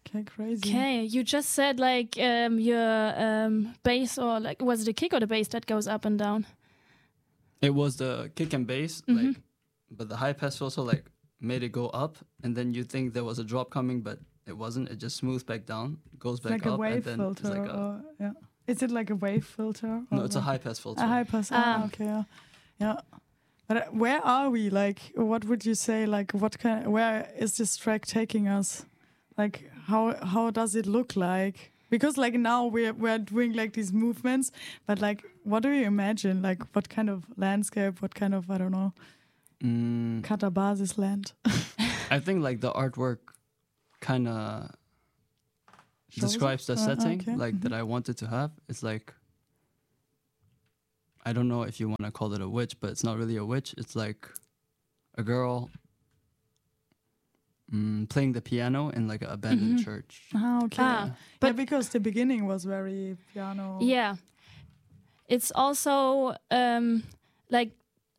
Okay, crazy. Okay, you just said like your bass, or like was it the kick or the bass that goes up and down? It was the kick and bass, like, but the high pass filter like made it go up, and then you think there was a drop coming, but it wasn't. It just smooths back down, goes back Like up, a wave and then filter, it's like or yeah. Is it like a wave filter? no, or it's a like high pass filter. a high pass. Okay, yeah. But where are we? Like, what would you say? Like, where is this track taking us? Like, how does it look like? Because like now we're doing like these movements, but like, what do you imagine? Like, what kind of landscape? What kind of, I don't know, Katabasis land? I think like the artwork kind of describes the setting, okay. like that I wanted to have. It's like, I don't know if you want to call it a witch, but it's not really a witch. It's like a girl playing the piano in like an abandoned church. Okay. But because the beginning was very piano. Yeah, it's also like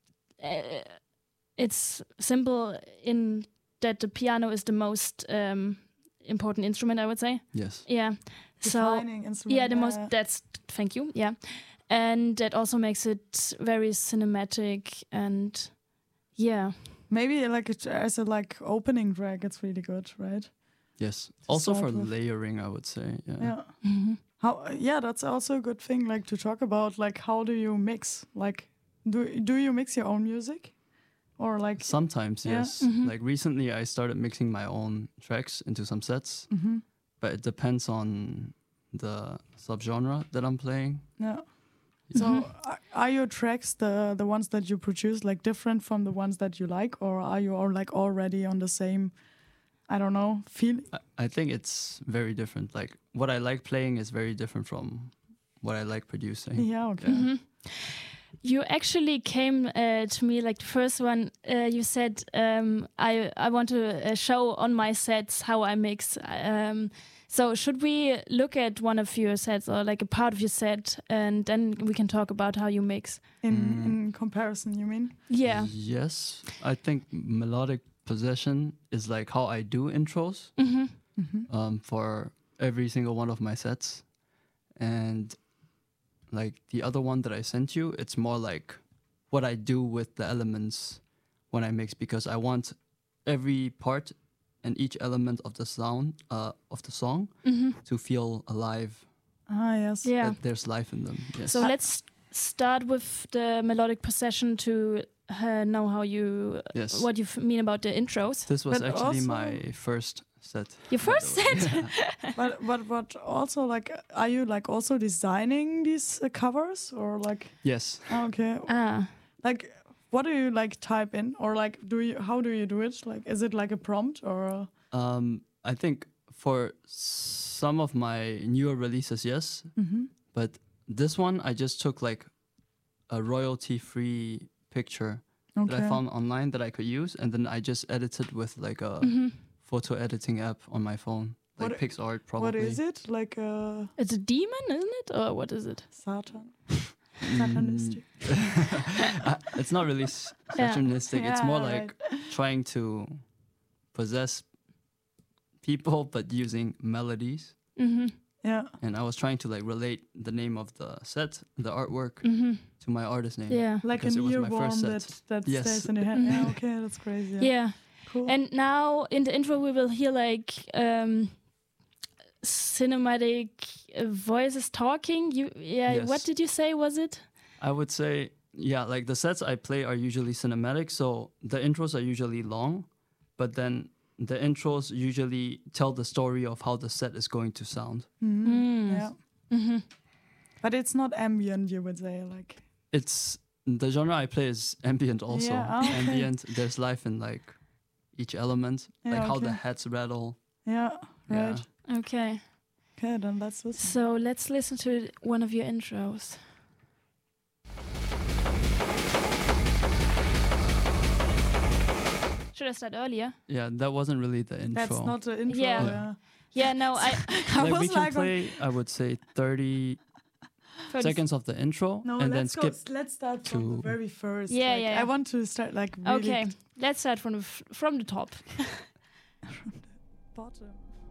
it's simple in that the piano is the most important instrument, I would say. Yes. Yeah. Defining instrument. Yeah, the most. That's thank you. Yeah, and that also makes it very cinematic and yeah. Maybe like as a like opening track, it's really good, right? Yes. Also for start with. layering, I would say. Yeah. Yeah. Mm-hmm. That's also a good thing, like to talk about, like how do you mix? Like, do you mix your own music, or like Sometimes, Yeah. yes. Like recently, I started mixing my own tracks into some sets, but it depends on the subgenre that I'm playing. Yeah. So are your tracks the ones that you produce like different from the ones that you like, or are you all like already on the same, I don't know, feel? I think it's very different. Like what I like playing is very different from what I like producing. Yeah. Okay. Yeah. You actually came to me like the first one. You said I want to show on my sets how I mix. So should we look at one of your sets or like a part of your set, and then we can talk about how you mix? In comparison, you mean? Yeah. Yes. I think melodic possession is like how I do intros for every single one of my sets. And like the other one that I sent you, it's more like what I do with the elements when I mix, because I want every part and each element of the sound of the song to feel alive. Ah, yes. Yeah. That there's life in them. Yes. So let's start with the melodic possession to know how you Yes. what you mean about the intros. This was But actually also- my first set. Your first by the way. set. But also like, are you like also designing these covers, or like? Yes. Okay. Like, what do you like type in, or like how do you do it? Like, is it like a prompt or? I think for some of my newer releases, yes. But this one, I just took like a royalty-free picture that I found online that I could use, and then I just edited with like a photo editing app on my phone, like PixArt probably. What is it? Like a It's a demon, isn't it? Or what is it? Satan? Satanistic. It's not really satanistic. It's Yeah, more right. like trying to possess people, but using melodies. Yeah. And I was trying to like relate the name of the set, the artwork, to my artist name. Yeah. Like Because an it was my earworm first that Yes. stays in your head. Yeah, okay, that's crazy. Yeah. Cool. And now in the intro we will hear like cinematic voices talking. Yes. What did you say was it? I would say, yeah, like the sets I play are usually cinematic, so the intros are usually long, but then the intros usually tell the story of how the set is going to sound. Yeah. But it's not ambient, you would say, like. It's the genre I play is ambient also. Yeah, okay. Ambient, there's life in like each element, Yeah, like how the okay. heads rattle. Yeah, right. Yeah. Okay. Okay, then let's listen. So let's listen to one of your intros. Should I start earlier? Yeah, that wasn't really the intro. That's not the intro. Yeah. Yeah. Yeah, no, I I Like we was can like, play, I would say 30 seconds of the intro no, and then let's skip. Let's start from the to- very first. Yeah, like, yeah. I want to start like really okay. Let's start from the top. bottom.